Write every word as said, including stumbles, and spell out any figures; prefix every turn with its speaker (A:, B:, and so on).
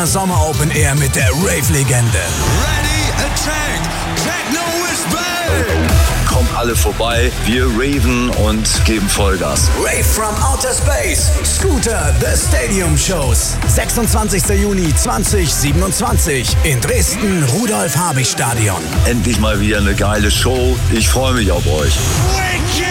A: Münchner Sommer Open Air mit der Rave-Legende.
B: Ready, attack, techno is back!
C: Kommt alle vorbei, wir raven und geben Vollgas.
A: Rave from Outer Space, Scooter, The Stadium Shows. sechsundzwanzigster Juni zweitausendsiebenundzwanzig in Dresden, Rudolf-Habich-Stadion.
C: Endlich mal wieder eine geile Show. Ich freue mich auf euch.
B: Wicked!